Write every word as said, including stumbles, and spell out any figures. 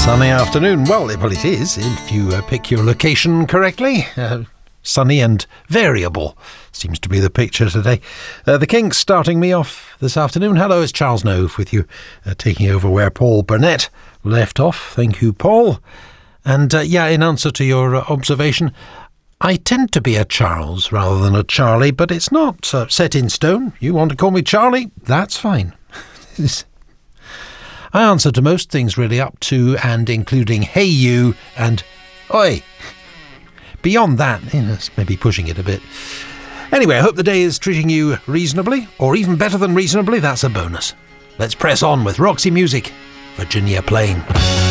Sunny afternoon. Well, it, well, it is, if you uh, pick your location correctly. Uh, sunny and variable seems to be the picture today. Uh, the Kinks starting me off this afternoon. Hello, it's Charles Nove with you, uh, taking over where Paul Burnett left off. Thank you, Paul. And uh, yeah, in answer to your uh, observation, I tend to be a Charles rather than a Charlie, but it's not uh, set in stone. You want to call me Charlie? That's fine. I answer to most things really, up to and including hey you and oi. Beyond that, you know, it's maybe pushing it a bit. Anyway, I hope the day is treating you reasonably, or even better than reasonably. That's a bonus. Let's press on with Roxy Music, Virginia Plain.